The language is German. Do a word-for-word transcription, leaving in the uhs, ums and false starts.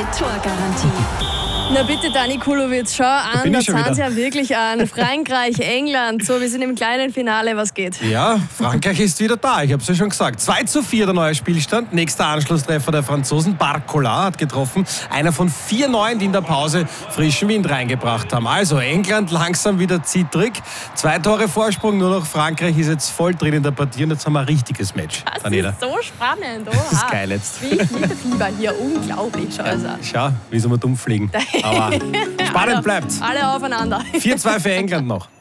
Torgarantie. Na bitte, Dani Kulowitz, schau an, bin da ich schon sind sie wieder. ja wirklich an. Frankreich, England, so, wir sind im kleinen Finale, was geht? Ja, Frankreich ist wieder da, ich habe es ja schon gesagt. zwei zu vier der neue Spielstand. Nächster Anschlusstreffer der Franzosen. Barcola hat getroffen. Einer von vier Neuen, die in der Pause frischen Wind reingebracht haben. Also England langsam wieder zittrig. Zwei Tore Vorsprung, nur noch Frankreich ist jetzt voll drin in der Partie. Und jetzt haben wir ein richtiges Match. Das Daniela. ist so spannend. Oha. Das ist geil jetzt. Wie ich liebe Fieber hier, unglaublich. Schau es an. Schau, wie soll man dumm fliegen. Aber spannend bleibt. Alle aufeinander. vier zwei für England noch.